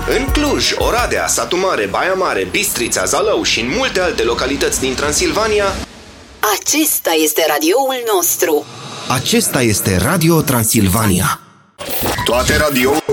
În Cluj, Oradea, Satu Mare, Baia Mare, Bistrița, Zalău și în multe alte localități din Transilvania. Acesta este radioul nostru. Acesta este Radio Transilvania. Toate radio